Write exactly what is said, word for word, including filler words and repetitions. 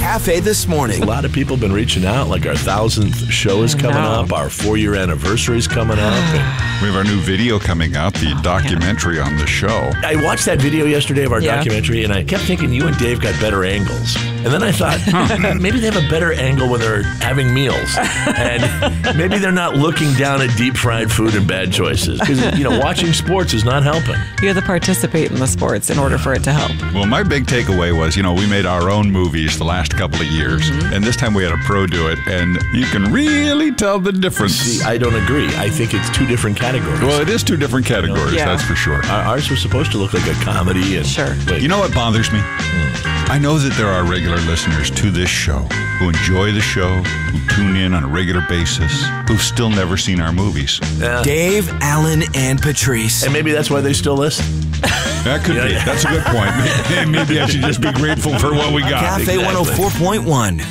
Cafe This Morning. A lot of people have been reaching out, like our thousandth show is coming up, our four-year anniversary is coming up. And we have our new video coming out, the oh, documentary yeah. on the show. I watched that video yesterday of our yeah. documentary, and I kept thinking you and Dave got better angles. And then I thought, huh, maybe they have a better angle when they're having meals. And maybe they're not looking down at deep-fried food and bad choices. Because, you know, watching sports is not helping. You have to participate in the sports in order for it to help. Well, my big takeaway was, you know, we made our own movies the last couple of years. Mm-hmm. And this time we had a pro do it. And you can really tell the difference. See, I don't agree. I think it's two different categories. Well, it is two different categories, you know? yeah. that's for sure. Ours was supposed to look like a comedy. And sure. Like, you know what bothers me? Mm. I know that there are regular listeners to this show who enjoy the show, who tune in on a regular basis, who've still never seen our movies. Yeah. Dave, Alan, and Patrice. And maybe that's why they still listen. That could yeah, be. Yeah. That's a good point. Maybe I should just be grateful for what we got. Cafe exactly. one oh four point one.